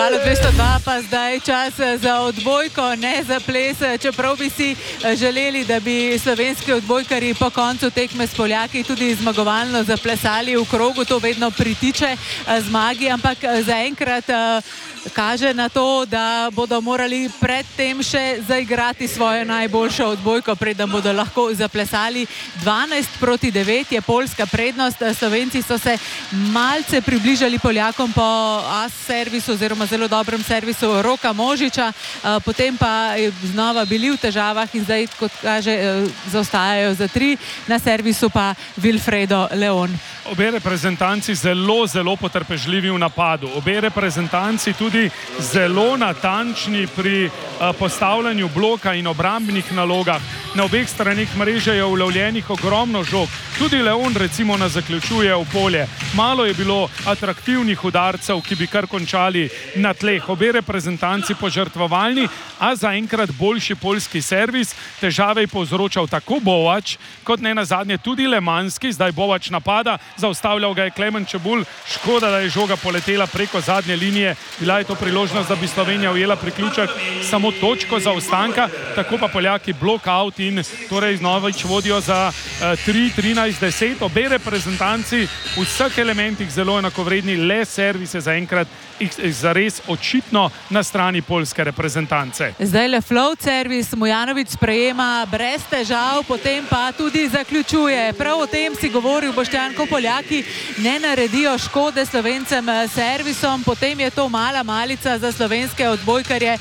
Halo 202, pa zdaj čas za odbojko, ne za ples. Čeprav bi si želeli, da bi slovenski odbojkarji po koncu tekme s Poljaki tudi zmagovalno zaplesali v krogu, to vedno pritiče zmagi, ampak zaenkrat kaže na to, da bodo morali predtem še zaigrati svojo najboljšo odbojko, preden bodo lahko zaplesali. 12-9 je poljska prednost. Slovenci so se malce približali Poljakom po as-servisu oziroma zelo dobrem servisu Roka Možiča, potem pa znova bili v težavah in zdaj, kot kaže, zaostajajo za 3, na servisu pa Wilfredo Leon. Obe reprezentanci zelo potrpežljivi v napadu. Obe reprezentanci tudi zelo natančni pri postavljanju bloka in obrambnih nalogah. Na obeh stranih mreže je ulovljenih ogromno žog. Tudi Leon recimo nas zaključuje v polje. Malo je bilo atraktivnih udarcev, ki bi kar končali na tleh. Obe reprezentanci požrtvovalni, a zaenkrat boljši poljski servis. Težave je povzročal tako Bovač, kot ne nazadnje tudi Lemanski. Zdaj Bovač napada, zaustavljal ga je Klemen Čebulj. Škoda, da je žoga poletela preko zadnje linije. Bila je to priložnost, da bi Slovenija ujela priključek samo točko zaostanka. Tako pa Poljaki blok out in torej znovič vodijo za 3-13-10. Obe reprezentanci v vseh elementih zelo enakovredni, le servis je zaenkrat zares očitno na strani poljske reprezentance. Zdaj le float servis, Mujanović sprejema brez težav, potem pa tudi zaključuje. Prav o tem si govoril Boštjan, ko Poljaki ne naredijo škode Slovencem servisom, potem je to mala malica za slovenske odbojkarje,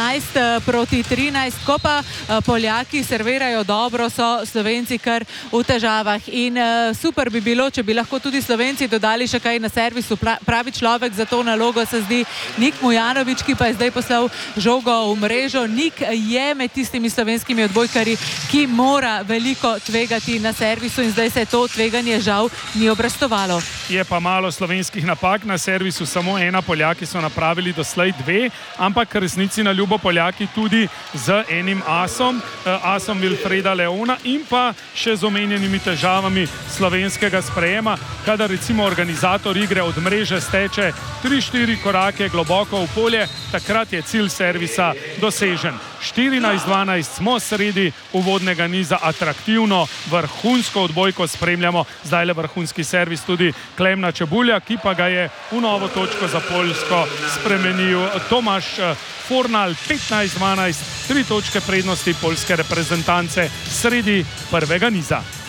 11-13. Ko pa Poljaki servirajo dobro, so Slovenci kar v težavah. In super bi bilo, če bi lahko tudi Slovenci dodali še kaj na servisu. Pravi človek za to nalogo se zdi Nik Mujanović, ki pa je zdaj poslal žogo v mrežo. Nik je med tistimi slovenskimi odbojkarji, ki mora veliko tvegati na servisu in zdaj se to tveganje žal ni obrestovalo. Je pa malo slovenskih napak na servisu, samo ena, Poljaki so napravili doslej 2, ampak resnici na ljubo Poljaki tudi z enim asom Wilfreda Leona in pa še z omenjenimi težavami slovenskega sprejema, kadar recimo organizator igre od mreže steče 3-4 korake globoko v polje, takrat je cilj servisa dosežen. 14-12 smo sredi uvodnega niza, atraktivno, vrhunsko odbojko spremljamo. Zdaj le vrhunski servis tudi Klemna Čebulja, ki pa ga je v novo točko za Poljsko spremenil Tomaš Fornal. 15-12, 3 točke prednosti poljske reprezentance sredi prvega niza.